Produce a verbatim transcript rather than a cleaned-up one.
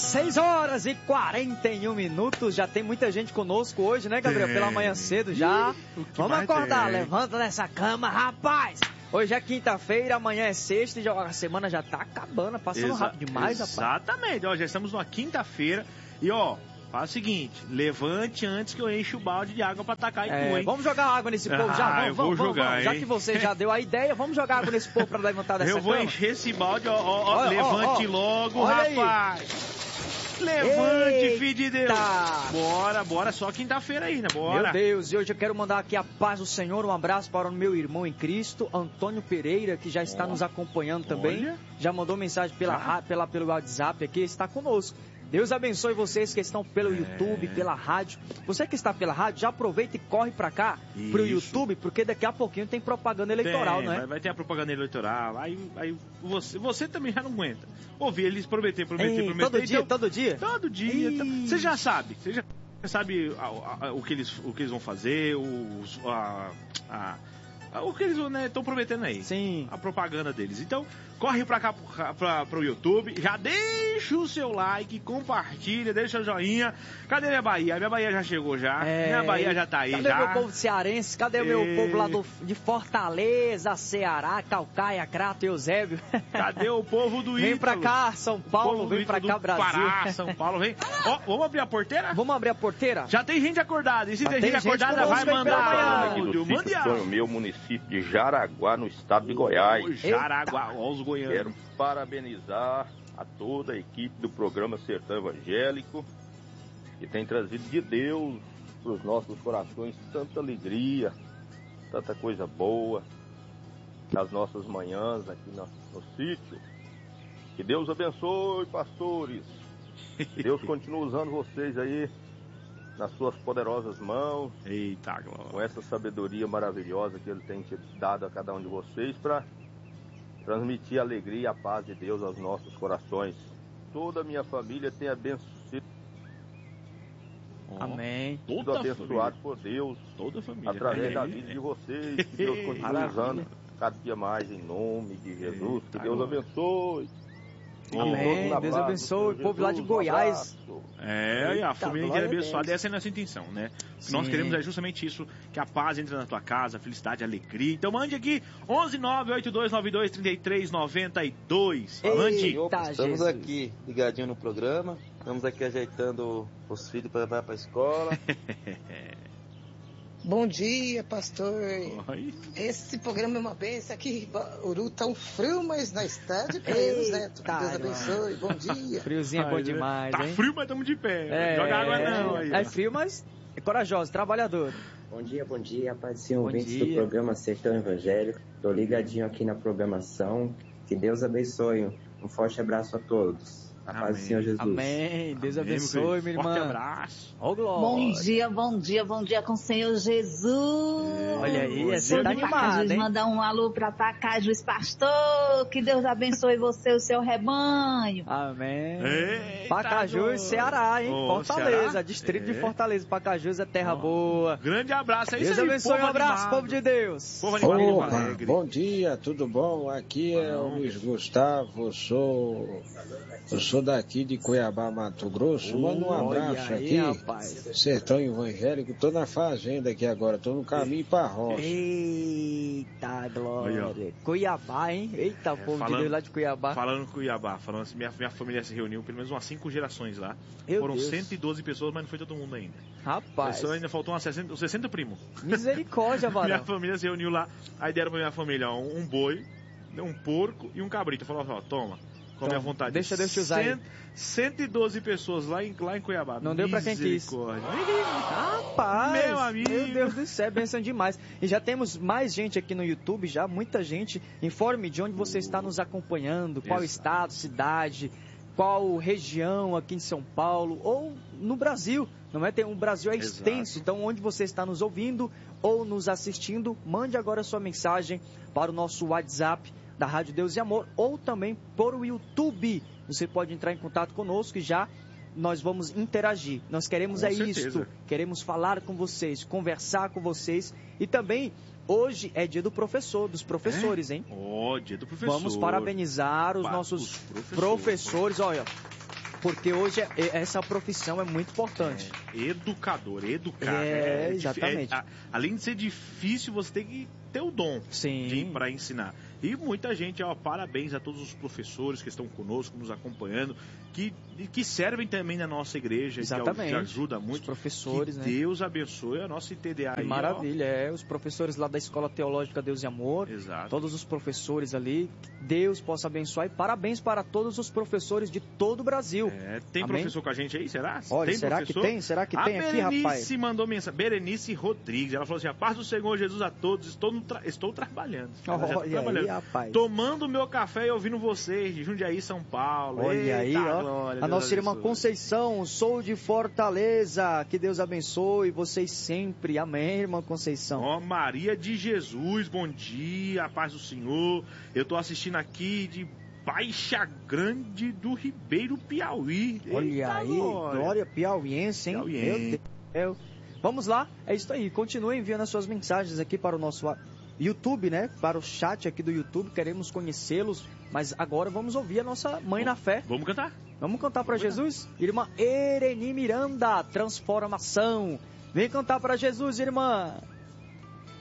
seis horas e quarenta e um minutos, já tem muita gente conosco hoje, né, Gabriel? Tem. Pela manhã cedo já. Vamos acordar, tem? levanta dessa cama, rapaz! Hoje é quinta-feira, amanhã é sexta e já, a semana já tá acabando, passando Exa- rápido demais, rapaz. Exatamente, ó, já estamos numa quinta-feira e ó, faz o seguinte, levante antes que eu enche o balde de água pra tacar em É, tu, hein? vamos jogar água nesse povo já? Ah, Vamos, eu vou vamos, jogar, vamos. Já hein? que você já deu a ideia, vamos jogar água nesse povo pra levantar dessa Eu vou cama? encher esse balde, ó, ó, ó, Olha, ó, levante ó. logo, Olha aí. rapaz! Levante, Eita. filho de Deus! Bora, bora, só quinta-feira ainda, bora! Meu Deus, e hoje eu quero mandar aqui a paz do Senhor, um abraço para o meu irmão em Cristo, Antônio Pereira, que já está Oh. nos acompanhando também. Olha. Já mandou mensagem pela, Já? ra- pela, pelo WhatsApp aqui, está conosco. Deus abençoe vocês que estão pelo É. YouTube, pela rádio. Você que está pela rádio, já aproveita e corre para cá, pro Isso. YouTube, porque daqui a pouquinho tem propaganda eleitoral, Tem, não é? Vai, vai ter a propaganda eleitoral, aí, aí você, você também já não aguenta. Ouvir eles prometer, prometer, Ei, prometer. todo dia, então- todo dia? Todo dia. então- Ih. Você já sabe, você já sabe a- a- o, que eles, o que eles vão fazer, os, a, a- a- o que eles estão prometendo aí. Sim. A propaganda deles. Então, corre pra cá, pra, pra, pro YouTube, já deixa o seu like, compartilha, deixa o joinha. Cadê minha Bahia? Minha Bahia já chegou já. É, Minha Bahia já tá aí cadê já. o meu povo cearense? Cadê o meu Ei. povo lá do, de Fortaleza, Ceará, Calcaia, Crato, Eusébio? Cadê o povo do Vem Ítalo? pra cá, São O povo Paulo, do vem pra Ítalo cá, do Brasil. Pará, São Paulo, vem. Ó, vamos abrir a porteira? Vamos abrir a porteira? Já tem gente acordada. E se Já tem tem gente gente acordada, conosco vai aí pela mandar manhã. Aqui do áudio. Mande sítio Sonho áudio. Meu, município de Jaraguá, no estado de Goiás. Ô, Jaraguá, ó os goianos. Quero parabenizar a toda a equipe do programa Sertão Evangélico, que tem trazido de Deus para os nossos corações tanta alegria, tanta coisa boa, nas nossas manhãs aqui no, no sítio. Que Deus abençoe, pastores. Que Deus continue usando vocês aí nas suas poderosas mãos, Eita, com glória. essa sabedoria maravilhosa que Ele tem te dado a cada um de vocês para transmitir a alegria e a paz de Deus aos nossos corações. Toda a minha família tem abençoado, Ó, Amém. sido Toda a abençoado família. por Deus Toda a família. através Aí, da aí, vida aí. de vocês. Que Deus continue Maravilha. usando cada dia mais em nome de Jesus. Eita, Que Deus glória. abençoe. Fiquem Amém. todos na Deus paz do abençoe. Senhor Povo lá de Jesus. Um Goiás. abraço. É, e a Eita, família glória inteira a abençoada, Deus. essa é a nossa intenção, né? O que nós Sim. queremos é justamente isso, que a paz entre na tua casa, a felicidade, a alegria. Então mande aqui, onze nove oito dois nove dois três três nove dois. Mande. Eita, Estamos Jesus. aqui ligadinho no programa, estamos aqui ajeitando os filhos para levar para a escola. Bom dia, pastor. Oi. Esse programa é uma benção. Aqui em Bauru tá um frio, mas na cidade para eles, né? Eita, Deus abençoe. Bom dia. Friozinho é bom Ai, demais, Tá hein? frio, mas estamos de pé. É, Joga água não. Aí, é ó. frio, mas é corajoso, trabalhador. Bom dia, bom dia, paz do Senhor, Bom ouvintes dia. do programa Sertão Evangélico. Tô ligadinho aqui na programação. Que Deus abençoe. Um forte abraço a todos. A paz do Amém. Senhor Jesus. Amém. Deus Amém, abençoe, meu minha querido. irmã. Forte abraço. Ó, glória. Bom dia, bom dia, bom dia com o Senhor Jesus. Olha aí, Bom você dia. tá Tudo animada, Pacajus, hein? mandar um alô pra Pacajus, pastor. Que Deus abençoe você e o seu rebanho. Amém. Eita, Pacajus, glória. Ceará, hein? Ô, Fortaleza, Ceará? distrito de É. Fortaleza. Pacajus é terra boa. Grande abraço. É isso Deus aí, abençoe, povo um abraço, animado. povo de Deus. Povo animado, povo Opa, alegre. bom dia, tudo bom? Aqui é o Bom. Luiz Gustavo, eu sou, eu sou daqui de Cuiabá, Mato Grosso. Manda um Olha abraço aí, aqui, rapaz. Sertão Evangélico. Tô na fazenda aqui agora, tô no caminho pra roça. Eita, glória. Aí, Cuiabá, hein? Eita, o povo de falando- Deus lá de Cuiabá. Falando em Cuiabá, falando assim, minha, minha família se reuniu, pelo menos umas cinco gerações lá. Meu Foram Deus. cento e doze pessoas, mas não foi todo mundo ainda. Rapaz, Só ainda faltou umas sessenta, uns sessenta primos. misericórdia, Minha varão. família se reuniu lá, aí deram pra minha família ó, um boi, um porco e um cabrito. Falou, ó, toma, come à Toma, vontade. deixa Deus te usar aí. Cento- cento e doze pessoas lá em, lá em Cuiabá. Não deu pra quem quis. Misericórdia. Rapaz, Meu amigo. meu Deus do céu, é benção demais. E já temos mais gente aqui no YouTube, já muita gente. Informe de onde você está nos acompanhando, qual Exato. estado, cidade, qual região aqui em São Paulo ou no Brasil. Não é? Tem, o Brasil é extenso, Exato. então onde você está nos ouvindo ou nos assistindo, mande agora sua mensagem para o nosso WhatsApp da Rádio Deus e Amor ou também por o YouTube. Você pode entrar em contato conosco e já nós vamos interagir. Nós queremos Com é certeza. isto, queremos falar com vocês, conversar com vocês e também hoje é dia do professor, dos professores, hein? Ó, dia do professor. Vamos parabenizar os Pa- nossos os professores. professores. Olha, porque hoje é, é, essa profissão é muito importante. É, educador, educar. É, é exatamente. É, a, além de ser difícil, você tem que ter o dom para ensinar. E muita gente, ó, parabéns a todos os professores que estão conosco, nos acompanhando, que, que servem também na nossa igreja, exatamente. Que ajuda muito. Os professores, que né? Deus abençoe a nossa I T D A. Que aí, maravilha, ó. é. Os professores lá da Escola Teológica Deus e Amor. Exato. Todos os professores ali, que Deus possa abençoar. E parabéns para todos os professores de todo o Brasil. É, tem Amém? professor com a gente aí, será? Olha, tem será professor? que tem? Será que a tem aqui, rapaz? Berenice mandou mensagem. Berenice Rodrigues. Ela falou assim: a paz do Senhor Jesus a todos. Estou, no tra... Estou trabalhando. Ela já tá Olha trabalhando. aí, rapaz. Tomando meu café e ouvindo vocês de Jundiaí, São Paulo. Olha Eita, aí, ó. glória, a Deus nossa irmã abençoe. Conceição, sou de Fortaleza. Que Deus abençoe vocês sempre. Amém, irmã Conceição. Ó, Maria de Jesus, bom dia, a paz do Senhor. Eu tô assistindo aqui de Baixa Grande do Ribeiro, Piauí. Olha Eita, aí, glória, glória piauiense, hein? Piauiense. Meu Deus. Vamos lá, é isso aí. Continue enviando as suas mensagens aqui para o nosso YouTube, né? Para o chat aqui do YouTube. Queremos conhecê-los, mas agora vamos ouvir a nossa mãe na fé. Vamos cantar? Vamos cantar para Jesus? Irmã Ereni Miranda, transformação. Vem cantar para Jesus, irmã.